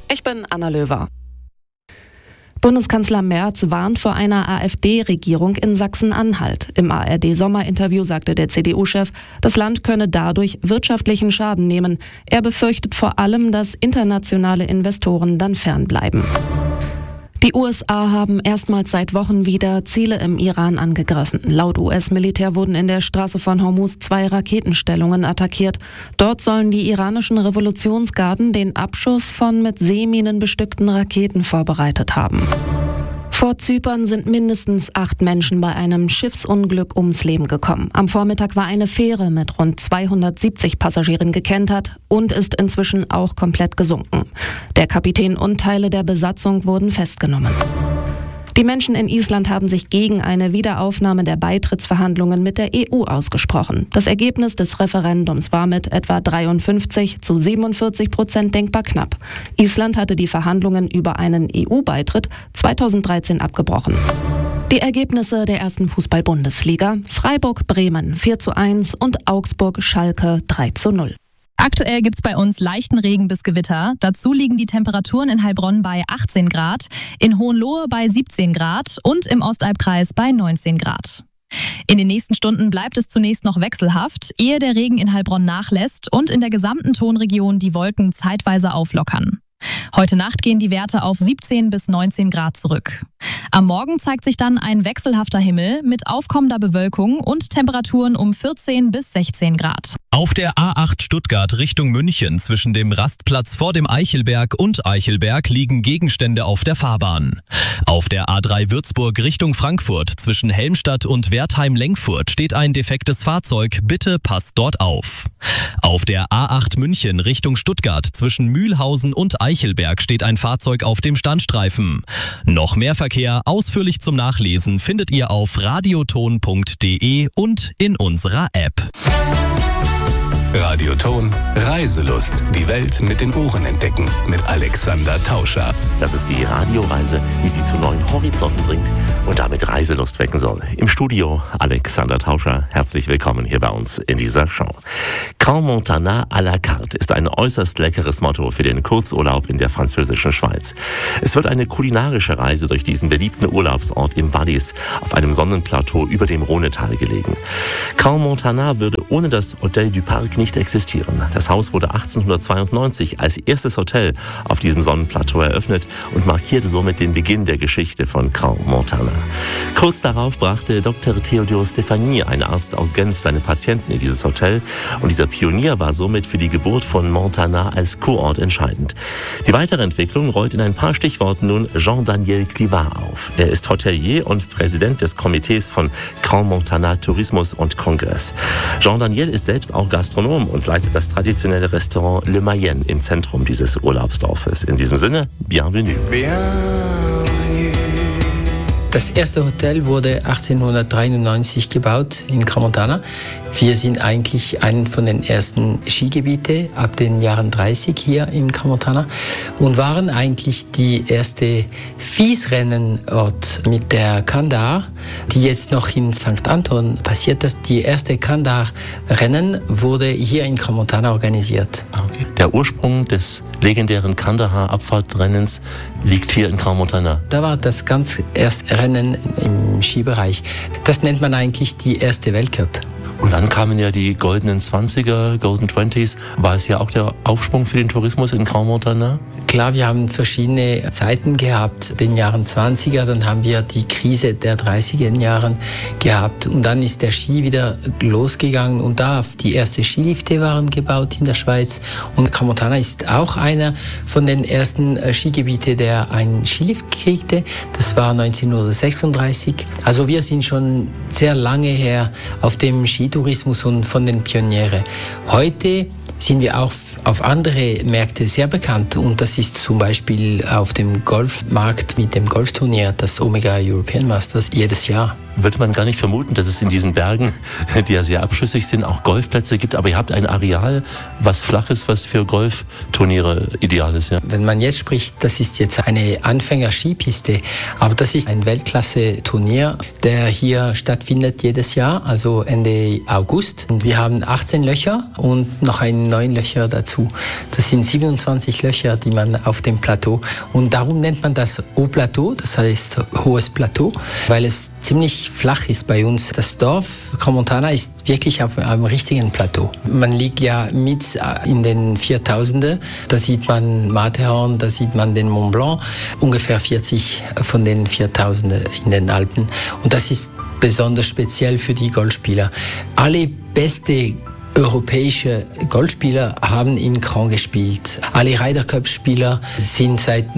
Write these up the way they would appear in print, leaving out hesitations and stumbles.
Ich bin Anna Löwer. Bundeskanzler Merz warnt vor einer AfD-Regierung in Sachsen-Anhalt. Im ARD-Sommerinterview sagte der CDU-Chef, das Land könne dadurch wirtschaftlichen Schaden nehmen. Er befürchtet vor allem, dass internationale Investoren dann fernbleiben. Die USA haben erstmals seit Wochen wieder Ziele im Iran angegriffen. Laut US-Militär wurden in der Straße von Hormuz 2 Raketenstellungen attackiert. Dort sollen die iranischen Revolutionsgarden den Abschuss von mit Seeminen bestückten Raketen vorbereitet haben. Vor Zypern sind mindestens 8 Menschen bei einem Schiffsunglück ums Leben gekommen. Am Vormittag war eine Fähre mit rund 270 Passagieren gekentert und ist inzwischen auch komplett gesunken. Der Kapitän und Teile der Besatzung wurden festgenommen. Die Menschen in Island haben sich gegen eine Wiederaufnahme der Beitrittsverhandlungen mit der EU ausgesprochen. Das Ergebnis des Referendums war mit etwa 53-47% denkbar knapp. Island hatte die Verhandlungen über einen EU-Beitritt 2013 abgebrochen. Die Ergebnisse der ersten Fußball-Bundesliga: Freiburg-Bremen 4:1 und Augsburg-Schalke 3:0. Aktuell gibt's bei uns leichten Regen bis Gewitter. Dazu liegen die Temperaturen in Heilbronn bei 18 Grad, in Hohenlohe bei 17 Grad und im Ostalbkreis bei 19 Grad. In den nächsten Stunden bleibt es zunächst noch wechselhaft, ehe der Regen in Heilbronn nachlässt und in der gesamten Tonregion die Wolken zeitweise auflockern. Heute Nacht gehen die Werte auf 17 bis 19 Grad zurück. Am Morgen zeigt sich dann ein wechselhafter Himmel mit aufkommender Bewölkung und Temperaturen um 14 bis 16 Grad. Auf der A8 Stuttgart Richtung München zwischen dem Rastplatz vor dem Eichelberg und Eichelberg liegen Gegenstände auf der Fahrbahn. Auf der A3 Würzburg Richtung Frankfurt zwischen Helmstadt und Wertheim-Lenkfurt steht ein defektes Fahrzeug. Bitte passt dort auf. Auf der A8 München Richtung Stuttgart zwischen Mühlhausen und Eichelberg steht ein Fahrzeug auf dem Standstreifen. Noch mehr Verkehr ausführlich zum Nachlesen findet ihr auf radioton.de und in unserer App. Radioton Reiselust. Die Welt mit den Ohren entdecken. Mit Alexander Tauscher. Das ist die Radioreise, die Sie zu neuen Horizonten bringt und damit Reiselust wecken soll. Im Studio Alexander Tauscher. Herzlich willkommen hier bei uns in dieser Show. Crans-Montana à la carte ist ein äußerst leckeres Motto für den Kurzurlaub in der französischen Schweiz. Es wird eine kulinarische Reise durch diesen beliebten Urlaubsort im Wallis auf einem Sonnenplateau über dem Rhonetal gelegen. Crans-Montana würde ohne das Hotel du Parc nicht existieren. Das Haus wurde 1892 als erstes Hotel auf diesem Sonnenplateau eröffnet und markierte somit den Beginn der Geschichte von Crans-Montana. Kurz darauf brachte Dr. Theodore Stephanie, ein Arzt aus Genf, seine Patienten in dieses Hotel und dieser Pionier war somit für die Geburt von Montana als Kurort entscheidend. Die weitere Entwicklung rollt in ein paar Stichworten nun Jean-Daniel Clivart auf. Er ist Hotelier und Präsident des Komitees von Crans-Montana Tourismus und Kongress. Jean-Daniel ist selbst auch Gastronom und leitet das traditionelle Restaurant Le Mayenne im Zentrum dieses Urlaubsdorfes. In diesem Sinne, bienvenue. Das erste Hotel wurde 1893 gebaut in Crans-Montana. Wir sind eigentlich ein von den ersten Skigebieten ab den Jahren 30 hier in Crans-Montana und waren eigentlich die erste Fiesrennenort mit der Kandar, die jetzt noch in St. Anton passiert ist. Die erste Kandar-Rennen wurde hier in Crans-Montana organisiert. Okay. Der Ursprung des legendären Kandahar-Abfahrtrennens liegt hier in Crans-Montana. Da war das ganz erste Rennen im Skibereich. Das nennt man eigentlich die erste Weltcup. Und dann kamen ja die goldenen 20er, Golden 20s. War es ja auch der Aufschwung für den Tourismus in Crans-Montana? Klar, wir haben verschiedene Zeiten gehabt. In den Jahren 20er, dann haben wir die Krise der 30er Jahren gehabt. Und dann ist der Ski wieder losgegangen. Und da die ersten Skilifte waren gebaut in der Schweiz. Und Crans-Montana ist auch einer von den ersten Skigebieten, der einen Skilift kriegte. Das war 1936. Also wir sind schon sehr lange her auf dem Skitourismus und von den Pionieren. Heute sind wir auch auf andere Märkte sehr bekannt und das ist zum Beispiel auf dem Golfmarkt mit dem Golfturnier, das Omega European Masters, jedes Jahr. würde man gar nicht vermuten, dass es in diesen Bergen, die ja sehr abschüssig sind, auch Golfplätze gibt. Aber ihr habt ein Areal, was flach ist, was für Golfturniere ideal ist. Ja. Wenn man jetzt spricht, das ist jetzt eine Anfänger-Skipiste, aber das ist ein Weltklasse-Turnier, der hier stattfindet jedes Jahr, also Ende August. Und wir haben 18 Löcher und noch 9 Löcher dazu. Das sind 27 Löcher, die man auf dem Plateau. Und darum nennt man das Haut-Plateau, das heißt hohes Plateau, weil es ziemlich flach ist bei uns. Das Dorf Crans-Montana ist wirklich auf einem richtigen Plateau. Man liegt ja mit in den 4000er. Da sieht man Matterhorn, da sieht man den Mont Blanc, ungefähr 40 von den 4000er in den Alpen. Und das ist besonders speziell für die Golfspieler. Alle beste europäische Golfspieler haben in Crans gespielt. Alle Ryder Cup-Spieler sind seit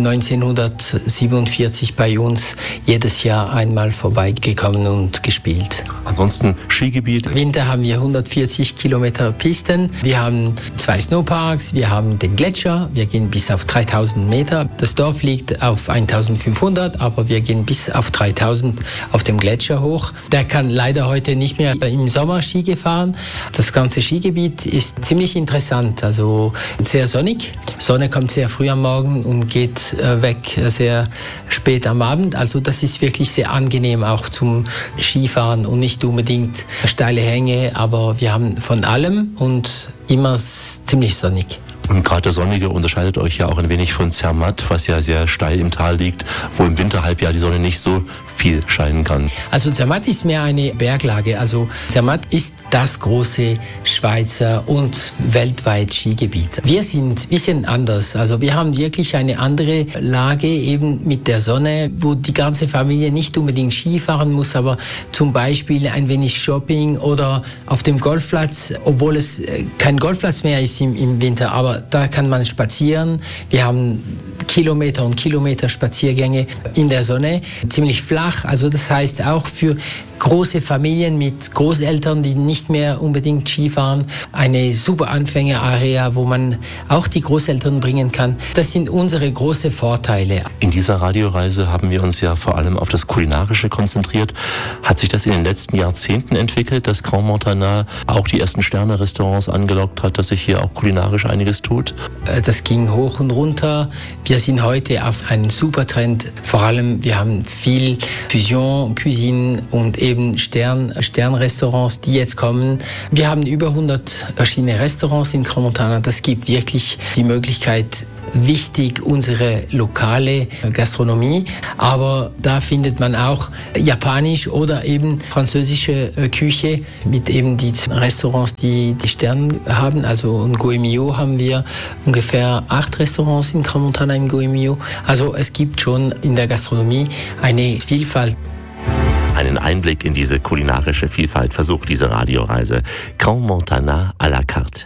1947 bei uns jedes Jahr einmal vorbeigekommen und gespielt. Ansonsten Skigebiet? Im Winter haben wir 140 Kilometer Pisten. Wir haben 2 Snowparks, wir haben den Gletscher, wir gehen bis auf 3000 Meter. Das Dorf liegt auf 1500, aber wir gehen bis auf 3000 auf dem Gletscher hoch. Der kann leider heute nicht mehr im Sommer Ski gefahren. Das ganze Skigebiet ist ziemlich interessant, also sehr sonnig. Sonne kommt sehr früh am Morgen und geht weg sehr spät am Abend. Also das ist wirklich sehr angenehm auch zum Skifahren und nicht unbedingt steile Hänge, aber wir haben von allem und immer ziemlich sonnig. Und gerade der Sonnige unterscheidet euch ja auch ein wenig von Zermatt, was ja sehr steil im Tal liegt, wo im Winterhalbjahr die Sonne nicht so viel scheinen kann. Also Zermatt ist mehr eine Berglage. Also Zermatt ist das große Schweizer und weltweit Skigebiet. Wir sind ein bisschen anders. Also wir haben wirklich eine andere Lage eben mit der Sonne, wo die ganze Familie nicht unbedingt Ski fahren muss, aber zum Beispiel ein wenig Shopping oder auf dem Golfplatz, obwohl es kein Golfplatz mehr ist im Winter, aber da kann man spazieren. Wir haben Kilometer und Kilometer Spaziergänge in der Sonne, ziemlich flach. Also das heißt auch für große Familien mit Großeltern, die nicht mehr unbedingt Ski fahren, eine super Anfängerarea, wo man auch die Großeltern bringen kann. Das sind unsere großen Vorteile. In dieser Radioreise haben wir uns ja vor allem auf das Kulinarische konzentriert. Hat sich das in den letzten Jahrzehnten entwickelt, dass Crans-Montana auch die ersten Sterne-Restaurants angelockt hat, dass sich hier auch kulinarisch einiges tut? Das ging hoch und runter. Wir sind heute auf einem super Trend. Vor allem, wir haben viel Fusion, Cuisine und eben Sternrestaurants, die jetzt kommen. Wir haben über 100 verschiedene Restaurants in Crans-Montana. Das gibt wirklich die Möglichkeit, wichtig unsere lokale Gastronomie, aber da findet man auch japanisch oder eben französische Küche mit eben die Restaurants, die Sterne haben. Also in Goemio haben wir ungefähr 8 Restaurants in Crans-Montana im Goemio. Also es gibt schon in der Gastronomie eine Vielfalt. Einen Einblick in diese kulinarische Vielfalt versucht diese Radioreise. Crans-Montana à la carte.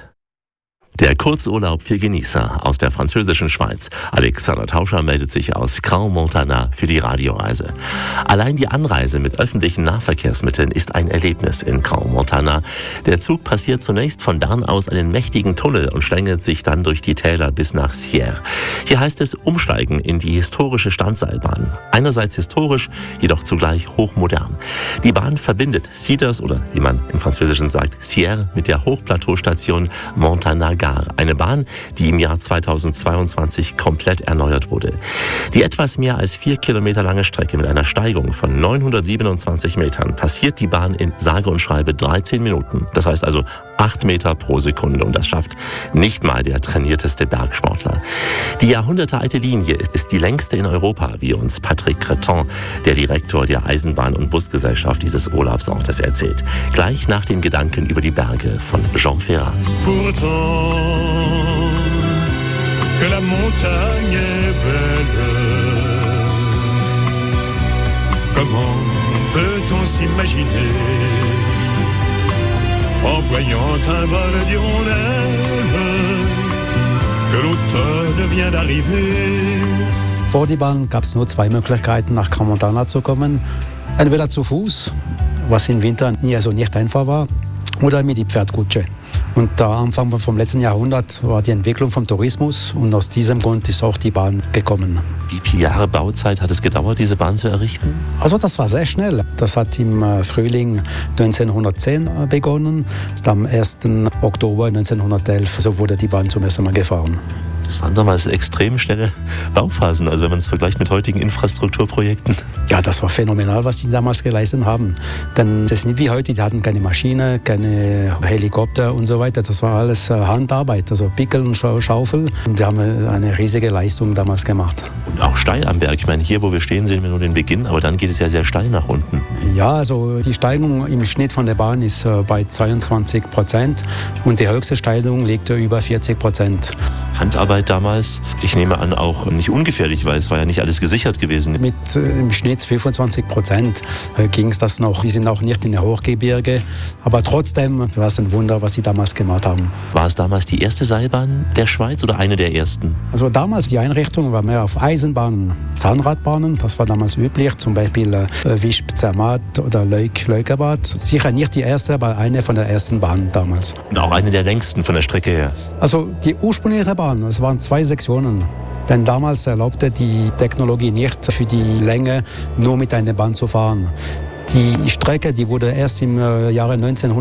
Der Kurzurlaub für Genießer aus der französischen Schweiz. Alexander Tauscher meldet sich aus Crans-Montana für die Radioreise. Allein die Anreise mit öffentlichen Nahverkehrsmitteln ist ein Erlebnis in Crans-Montana. Der Zug passiert zunächst von Bern aus einen mächtigen Tunnel und schlängelt sich dann durch die Täler bis nach Sierre. Hier heißt es umsteigen in die historische Standseilbahn. Einerseits historisch, jedoch zugleich hochmodern. Die Bahn verbindet Cedars oder wie man im Französischen sagt, Sierre mit der Hochplateaustation Montana. Eine Bahn, die im Jahr 2022 komplett erneuert wurde. Die etwas mehr als 4 Kilometer lange Strecke mit einer Steigung von 927 Metern passiert die Bahn in sage und schreibe 13 Minuten. Das heißt also 8 Meter pro Sekunde und das schafft nicht mal der trainierteste Bergsportler. Die jahrhundertealte Linie ist die längste in Europa, wie uns Patrick Creton, der Direktor der Eisenbahn- und Busgesellschaft dieses Urlaubsortes, erzählt. Gleich nach den Gedanken über die Berge von Jean Ferrat. Que la montagne est belle. Comment peut-on s'imaginer en voyant un vol d'hirondelles que l'automne vient d'arriver? Vor die Bahn gab es nur 2 Möglichkeiten, nach Crans-Montana zu kommen. Entweder zu Fuß, was im Winter nicht einfach war, oder mit die Pferdkutsche. Und am Anfang vom letzten Jahrhundert war die Entwicklung vom Tourismus und aus diesem Grund ist auch die Bahn gekommen. Wie viele Jahre Bauzeit hat es gedauert, diese Bahn zu errichten? Also das war sehr schnell. Das hat im Frühling 1910 begonnen. Am 1. Oktober 1911 so wurde die Bahn zum ersten Mal gefahren. Das waren damals extrem schnelle Bauphasen, also wenn man es vergleicht mit heutigen Infrastrukturprojekten. Ja, das war phänomenal, was die damals geleistet haben. Denn das ist nicht wie heute, die hatten keine Maschine, keine Helikopter und so weiter. Das war alles Handarbeit, also Pickel und Schaufel. Und die haben eine riesige Leistung damals gemacht. Und auch steil am Berg. Ich meine, hier, wo wir stehen, sehen wir nur den Beginn, aber dann geht es ja sehr steil nach unten. Ja, also die Steigung im Schnitt von der Bahn ist bei 22% und die höchste Steigung liegt über 40%. Handarbeit damals, ich nehme an, auch nicht ungefährlich, weil es war ja nicht alles gesichert gewesen. Mit im Schnitt 25% ging es das noch. Wir sind auch nicht in der Hochgebirge, aber trotzdem war es ein Wunder, was sie damals gemacht haben. War es damals die erste Seilbahn der Schweiz oder eine der ersten? Also damals die Einrichtung war mehr auf Eisenbahnen, Zahnradbahnen, das war damals üblich, zum Beispiel Wisp-Zermatt oder Leukerbad. Sicher nicht die erste, aber eine von der ersten Bahnen damals. Und auch eine der längsten von der Strecke her? Also die ursprüngliche Bahn, es waren 2 Sektionen. Denn damals erlaubte die Technologie nicht, für die Länge nur mit einer Bahn zu fahren. Die Strecke, die wurde erst im Jahre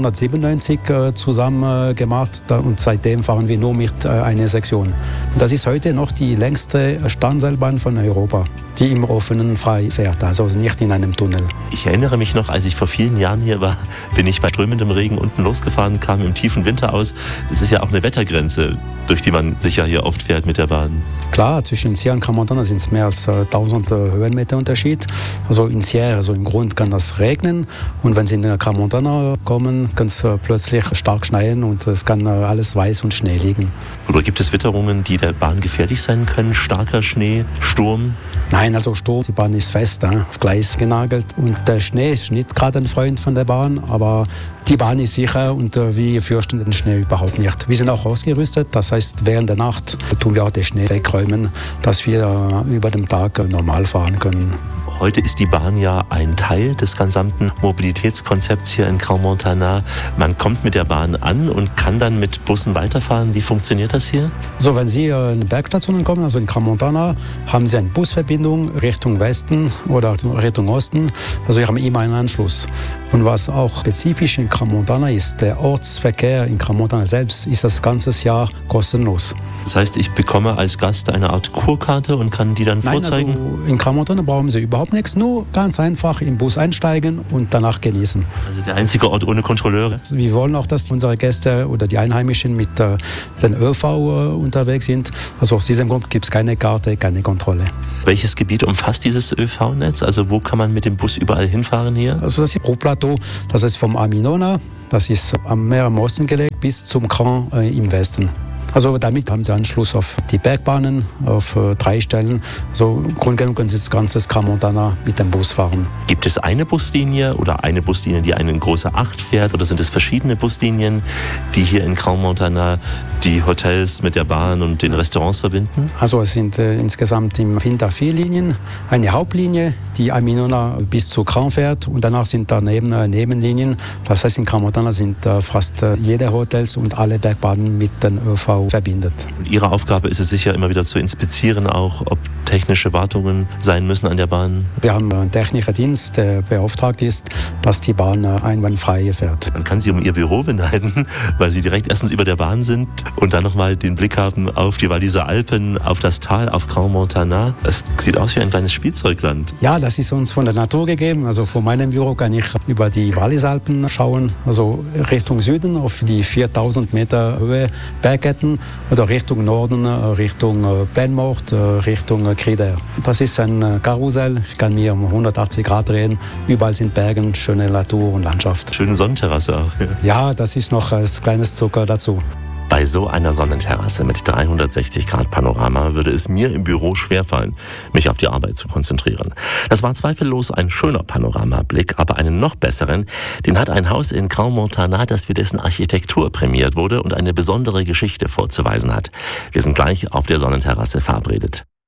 1997 zusammen gemacht und seitdem fahren wir nur mit einer Sektion. Und das ist heute noch die längste Standseilbahn von Europa, die im Offenen frei fährt, also nicht in einem Tunnel. Ich erinnere mich noch, als ich vor vielen Jahren hier war, bin ich bei strömendem Regen unten losgefahren, kam im tiefen Winter aus. Das ist ja auch eine Wettergrenze, durch die man sicher hier oft fährt mit der Bahn. Klar, zwischen Sierre und Crans-Montana sind es mehr als 1000 Höhenmeter Unterschied. Also in Sierre, also im Grund kann das regnen und wenn Sie in Crans-Montana kommen, kann es plötzlich stark schneien und es kann alles weiß und Schnee liegen. Oder gibt es Witterungen, die der Bahn gefährlich sein können? Starker Schnee, Sturm? Nein, also Sturm, die Bahn ist fest, auf Gleis genagelt und der Schnee ist nicht gerade ein Freund von der Bahn, aber die Bahn ist sicher und wir fürchten den Schnee überhaupt nicht. Wir sind auch ausgerüstet, das heißt während der Nacht tun wir auch den Schnee wegräumen, dass wir über den Tag normal fahren können. Heute ist die Bahn ja ein Teil des gesamten Mobilitätskonzepts hier in Crans-Montana. Man kommt mit der Bahn an und kann dann mit Bussen weiterfahren. Wie funktioniert das hier? So, wenn Sie in die Bergstationen kommen, also in Crans-Montana, haben Sie eine Busverbindung Richtung Westen oder Richtung Osten. Also wir haben immer einen Anschluss. Und was auch spezifisch in Crans-Montana ist, der Ortsverkehr in Crans-Montana selbst ist das ganze Jahr kostenlos. Das heißt, ich bekomme als Gast eine Art Kurkarte und kann die dann vorzeigen? Also in Crans-Montana brauchen Sie überhaupt nichts, nur ganz einfach im Bus einsteigen und danach genießen. Also der einzige Ort ohne Kontrolleure? Wir wollen auch, dass unsere Gäste oder die Einheimischen mit den ÖV unterwegs sind. Also aus diesem Grund gibt es keine Karte, keine Kontrolle. Welches Gebiet umfasst dieses ÖV-Netz? Also wo kann man mit dem Bus überall hinfahren hier? Also das ist Pro-Plateau, das ist vom Aminona, das ist am Meer im Osten gelegt, bis zum Crans im Westen. Also damit haben Sie Anschluss auf die Bergbahnen, auf 3 Stellen. Also im Grunde genommen können Sie das ganze Crans-Montana mit dem Bus fahren. Gibt es eine Buslinie oder eine Buslinie, die eine große Acht fährt? Oder sind es verschiedene Buslinien, die hier in Crans-Montana die Hotels mit der Bahn und den Restaurants verbinden? Also es sind insgesamt im Winter 4 Linien. Eine Hauptlinie, die Aminona bis zu Crans fährt und danach sind daneben Nebenlinien. Das heißt, in Crans-Montana sind fast jede Hotels und alle Bergbahnen mit den ÖV verbindet. Und Ihre Aufgabe ist es sicher, immer wieder zu inspizieren, auch ob technische Wartungen sein müssen an der Bahn? Wir haben einen technischen Dienst, der beauftragt ist, dass die Bahn einwandfrei fährt. Man kann Sie um Ihr Büro beneiden, weil Sie direkt erstens über der Bahn sind und dann nochmal den Blick haben auf die Walliser Alpen, auf das Tal, auf Crans-Montana. Es sieht aus wie ein kleines Spielzeugland. Ja, das ist uns von der Natur gegeben. Also von meinem Büro kann ich über die Walliser Alpen schauen, also Richtung Süden auf die 4000 Meter Höhe Bergketten oder Richtung Norden, Richtung Plainmort, Richtung Crider. Das ist ein Karussell, ich kann mir um 180 Grad drehen. Überall sind Berge, schöne Natur und Landschaft. Schöne Sonnenterrasse auch. Ja, das ist noch als kleines Zucker dazu. Bei so einer Sonnenterrasse mit 360 Grad Panorama würde es mir im Büro schwerfallen, mich auf die Arbeit zu konzentrieren. Das war zweifellos ein schöner Panoramablick, aber einen noch besseren, den hat ein Haus in Crans-Montana, das für dessen Architektur prämiert wurde und eine besondere Geschichte vorzuweisen hat. Wir sind gleich auf der Sonnenterrasse verabredet.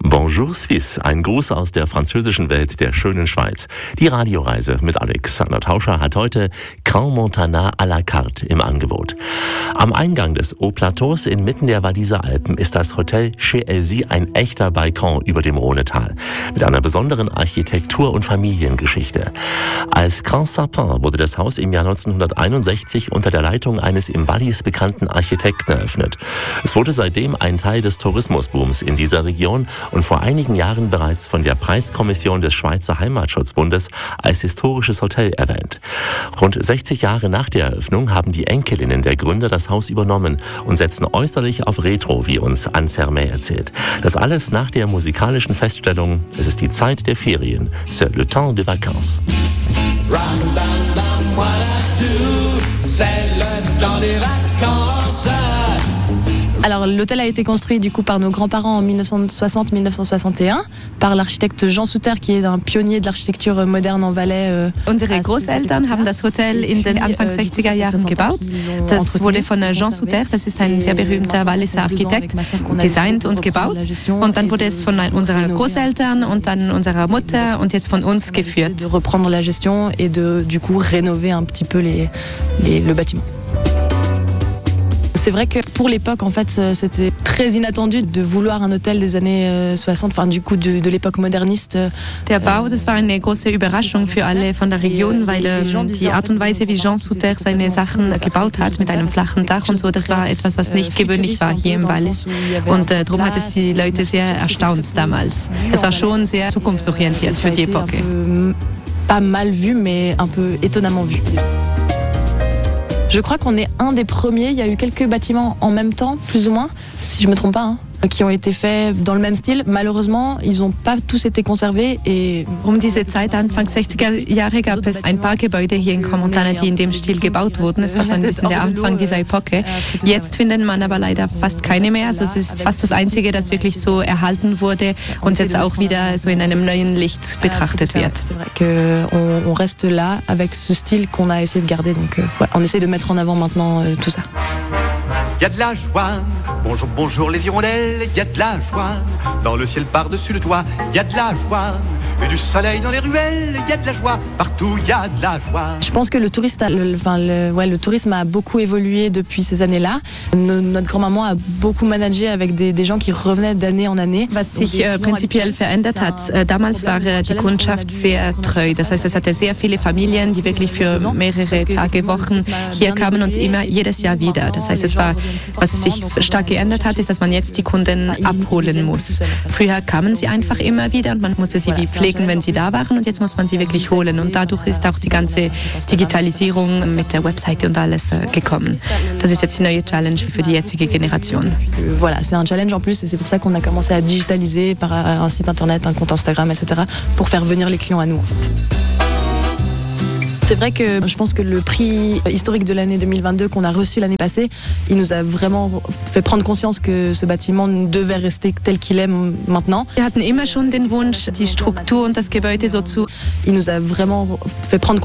Bonjour Suisse, ein Gruß aus der französischen Welt der schönen Schweiz. Die Radioreise mit Alexander Tauscher hat heute Crans Montana à la carte im Angebot. Am Eingang des Haut-Plateaus inmitten der Walliser Alpen ist das Hotel Chez Elsie ein echter Balkon über dem Rhonetal mit einer besonderen Architektur und Familiengeschichte. Als Grand Sapin wurde das Haus im Jahr 1961 unter der Leitung eines im Wallis bekannten Architekten eröffnet. Es wurde seitdem ein Teil des Tourismusbooms in dieser Region und vor einigen Jahren bereits von der Preiskommission des Schweizer Heimatschutzbundes als historisches Hotel erwähnt. Rund 60 Jahre nach der Eröffnung haben die Enkelinnen der Gründer das Haus übernommen und setzen äußerlich auf Retro, wie uns Anne Sermet erzählt. Das alles nach der musikalischen Feststellung, es ist die Zeit der Ferien, c'est le temps de vacances. Alors l'hôtel a été construit du coup par nos grands-parents en 1960-1961 par l'architecte Jean Souter, qui est un pionnier de l'architektur moderne en Valais. Unsere Großeltern haben das Hotel in den Anfang 60er Jahren gebaut. Das wurde von Jean Souter, das ist ein sehr berühmter Walliser Architekt, designt und gebaut. Und dann wurde es von unseren Großeltern und dann unserer Mutter und jetzt von uns geführt. De reprendre la gestion et de du coup rénover un petit peu le bâtiment. C'est vrai que pour l'époque, en fait, c'était très inattendu de vouloir un hôtel des années 60, enfin du coup de l'époque moderniste. Der Bau, das war eine große Überraschung für alle von der Region, weil die Art und Weise, wie Jean Souter seine Sachen gebaut hat, mit einem flachen Dach und so, das war etwas, was nicht gewöhnlich war hier im Wallis. Und darum hat es die Leute sehr erstaunt damals. Es war schon sehr zukunftsorientiert für die Epoche. Pas mal vu, mais un peu étonnamment vu. Je crois qu'on est un des premiers. Il y a eu quelques bâtiments en même temps, plus ou moins, si je me trompe pas, hein, qui ont été faits dans le même style. Malheureusement, ils n'ont pas tous été conservés. Et diese Zeit, Anfang 60er Jahre, gab es ein paar Gebäude hier in Crans Montana, die in dem Stil gebaut wurden. Es war so ein bisschen der Anfang dieser Epoche. Jetzt findet man aber leider fast keine mehr. Also es ist fast das Einzige, das wirklich so erhalten wurde und jetzt auch wieder so in einem neuen Licht betrachtet wird. C'est vrai qu'on reste là avec ce style qu'on a essayé de garder. Donc on essaie de mettre en avant maintenant tout ça. Y a de la joie, bonjour, bonjour les hirondelles, y a de la joie, dans le ciel par-dessus le toit, y a de la joie, et du soleil dans les ruelles, y a de la joie, partout y a de la joie. Je pense que le tourisme a beaucoup évolué depuis ces années-là. Notre grand-maman a beaucoup managé avec des gens qui revenaient d'année en année. Was sich prinzipiell verändert hat, damals war die Kundschaft sehr treu. Das heißt, es hatte sehr viele Familien, die wirklich für mehrere Tage, Wochen hier kamen und immer jedes Jahr wieder. Das heißt, was sich stark geändert hat, ist, dass man jetzt die Kunden abholen muss. Früher kamen sie einfach immer wieder und man musste sie wie pflegen, wenn sie da waren, und jetzt muss man sie wirklich holen. Und dadurch ist auch die ganze Digitalisierung mit der Webseite und alles gekommen. Das ist jetzt die neue Challenge für die jetzige Generation. Voilà, c'est un challenge en plus et c'est pour ça qu'on a commencé à digitaliser par un site internet, un compte Instagram, etc. pour faire venir les clients à nous en fait. C'est vrai que je pense que le prix historique de l'année 2022 qu'on a reçu l'année passée, il nous a vraiment fait prendre conscience que ce bâtiment devait rester tel qu'il est maintenant. Wir hatten immer schon den Wunsch, die Struktur und das Gebäude so zu. Il nous a vraiment fait prendre